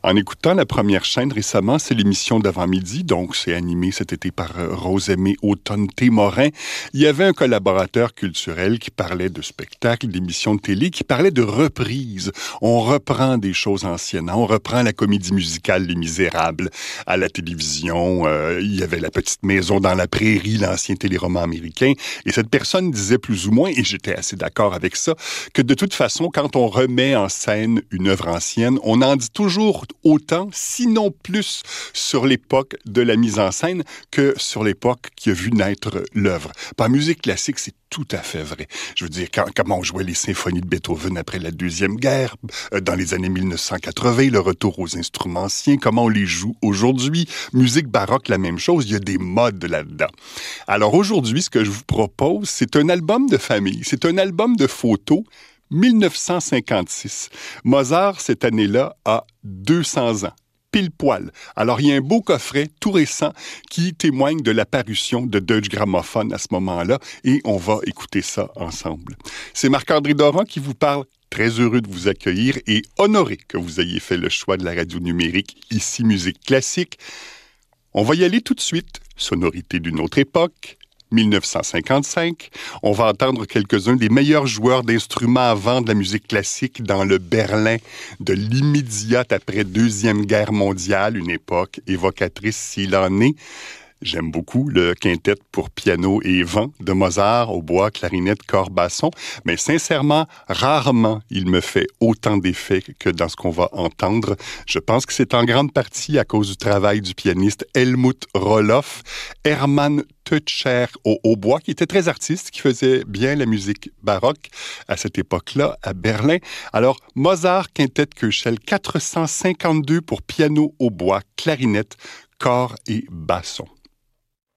En écoutant la première chaîne récemment, c'est l'émission d'avant-midi, donc c'est animé cet été par Rosemée Automne-Témorin. Il y avait un collaborateur culturel qui parlait de spectacles, d'émissions de télé, qui parlait de reprises. On reprend des choses anciennes, on reprend la comédie musicale Les Misérables à la télévision. Il y avait La Petite Maison dans la Prairie, l'ancien téléroman américain. Et cette personne disait plus ou moins, et j'étais assez d'accord avec ça, que de toute façon, quand on remet en scène une œuvre ancienne, on en dit toujours autant, sinon plus, sur l'époque de la mise en scène que sur l'époque qui a vu naître l'œuvre. En musique classique, c'est tout à fait vrai. Je veux dire, comment on jouait les symphonies de Beethoven après la Deuxième Guerre, dans les années 1980, le retour aux instruments anciens, comment on les joue aujourd'hui. Musique baroque, la même chose, il y a des modes là-dedans. Alors aujourd'hui, ce que je vous propose, c'est un album de famille, c'est un album de photos 1956. Mozart, cette année-là, a 200 ans. Pile poil. Alors, il y a un beau coffret tout récent qui témoigne de l'apparition de Deutsche Grammophon à ce moment-là et on va écouter ça ensemble. C'est Marc-André Doran qui vous parle. Très heureux de vous accueillir et honoré que vous ayez fait le choix de la radio numérique, ici Musique Classique. On va y aller tout de suite. Sonorité d'une autre époque. 1955, on va entendre quelques-uns des meilleurs joueurs d'instruments avant de la musique classique dans le Berlin de l'immédiate après Deuxième Guerre mondiale, une époque évocatrice s'il en est. J'aime beaucoup le quintet pour piano et vent de Mozart, au bois, clarinette, cor, basson, mais sincèrement, rarement il me fait autant d'effets que dans ce qu'on va entendre. Je pense que c'est en grande partie à cause du travail du pianiste Helmut Rohloff, Hermann Teutscher au hautbois, qui était très artiste, qui faisait bien la musique baroque à cette époque-là, à Berlin. Alors, Mozart, quintet Köchel, 452 pour piano, hautbois, clarinette, cor et basson.